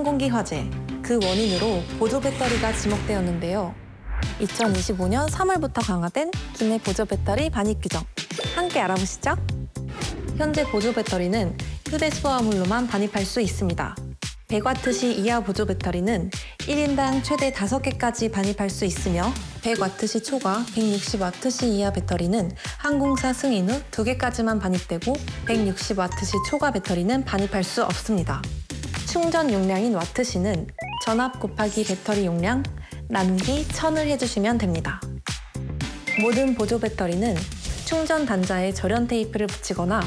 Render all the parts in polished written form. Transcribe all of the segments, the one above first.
항공기 화재, 그 원인으로 보조 배터리가 지목되었는데요. 2025년 3월부터 강화된 기내 보조 배터리 반입 규정, 함께 알아보시죠. 현재 보조 배터리는 휴대 수화물로만 반입할 수 있습니다. 100W시 이하 보조 배터리는 1인당 최대 5개까지 반입할 수 있으며 100W시 초과 160W시 이하 배터리는 항공사 승인 후 2개까지만 반입되고 160W시 초과 배터리는 반입할 수 없습니다. 충전 용량인 와트시는 전압 곱하기 배터리 용량 나누기 1000을 해주시면 됩니다. 모든 보조 배터리는 충전 단자에 절연 테이프를 붙이거나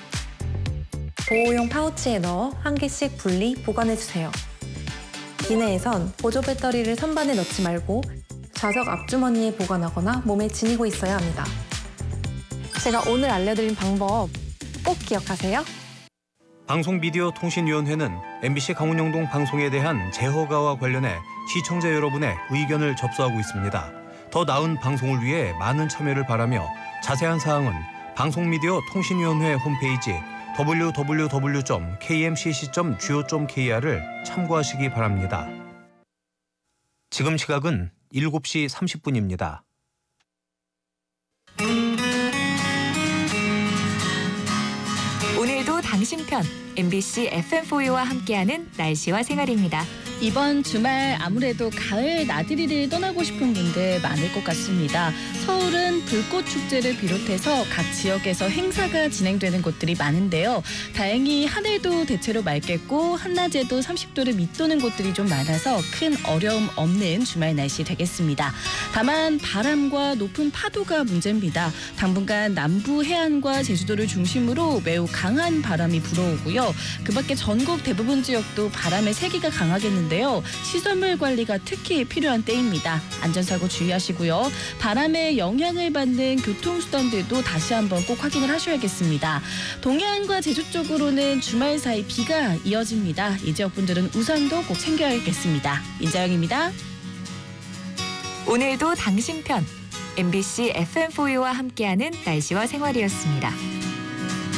보호용 파우치에 넣어 한 개씩 분리 보관해주세요. 기내에선 보조 배터리를 선반에 넣지 말고 좌석 앞주머니에 보관하거나 몸에 지니고 있어야 합니다. 제가 오늘 알려드린 방법 꼭 기억하세요. 방송미디어통신위원회는 MBC 강원영동 방송에 대한 재허가와 관련해 시청자 여러분의 의견을 접수하고 있습니다. 더 나은 방송을 위해 많은 참여를 바라며 자세한 사항은 방송미디어통신위원회 홈페이지 www.kmcc.go.kr을 참고하시기 바랍니다. 지금 시각은 7시 30분입니다. 오늘도 당신 편 MBC FM4U와 함께하는 날씨와 생활입니다. 이번 주말 아무래도 가을 나들이를 떠나고 싶은 분들 많을 것 같습니다. 서울은 불꽃 축제를 비롯해서 각 지역에서 행사가 진행되는 곳들이 많은데요. 다행히 하늘도 대체로 맑겠고 한낮에도 30도를 밑도는 곳들이 좀 많아서 큰 어려움 없는 주말 날씨 되겠습니다. 다만 바람과 높은 파도가 문제입니다. 당분간 남부 해안과 제주도를 중심으로 매우 강한 바람이 불어오고요. 그밖에 전국 대부분 지역도 바람의 세기가 강하겠는데요. 시설물 관리가 특히 필요한 때입니다. 안전사고 주의하시고요. 바람의 영향을 받는 교통수단들도 다시 한번 꼭 확인을 하셔야겠습니다. 동해안과 제주 쪽으로는 주말 사이 비가 이어집니다. 이 지역 분들은 우산도 꼭 챙겨야겠습니다. 민자영입니다. 오늘도 당신 편 MBC FM4U와 함께하는 날씨와 생활이었습니다.